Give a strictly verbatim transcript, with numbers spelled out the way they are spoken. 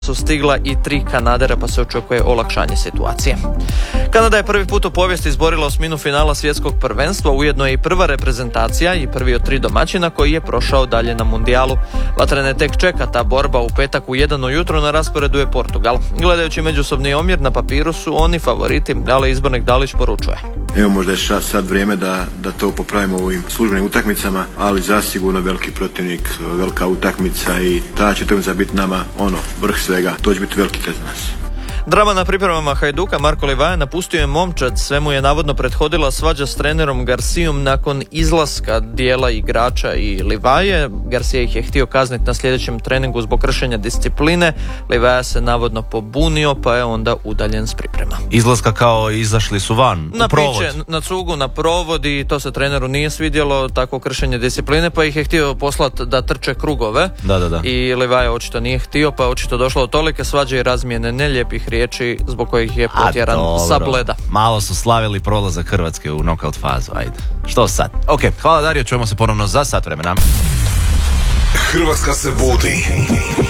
su stigla i tri Kanadera, pa se očekuje olakšanje situacije. Kanada je prvi put u povijesti izborila osminu finala svjetskog prvenstva, ujedno je i prva reprezentacija i prvi od tri domaćina koji je prošao dalje na mundijalu. Vatrene tek čeka ta borba. U petak u jedan ujutro na rasporedu je Portugal. Gledajući međusobni omjer, na papiru su oni favoriti, ali izbornik Dalić poručuje: Evo, možda je sad vrijeme da, da to popravimo u ovim službenim utakmicama, ali zasigurno veliki protivnik, velika utakmica i ta će utakmica biti nama ono, vrh svega. To će biti veliki test za nas. Drama na pripremama Hajduka. Marko Livaja napustio je momčad, sve mu je navodno prethodila svađa s trenerom Garcijom nakon izlaska dijela igrača i Livaje. Garcija ih je htio kazniti na sljedećem treningu zbog kršenja discipline. Livaja se navodno pobunio, pa je onda udaljen s priprema. Izlaska kao izašli su van, na u provod. Piće, na cugu, na provod, i to se treneru nije svidjelo, takvo kršenje discipline, pa ih je htio poslati da trče krugove. Da, da, da. I Livaja očito nije htio, pa očito došlo od tolike svađe i razmjene nelijepih riječi zbog kojih je potjeran sa Bleda. Malo su slavili prolazak Hrvatske u knockout fazu, ajde. Što sad? Ok, hvala Dario, čujemo se ponovno za sat vremena. Hrvatska se budi.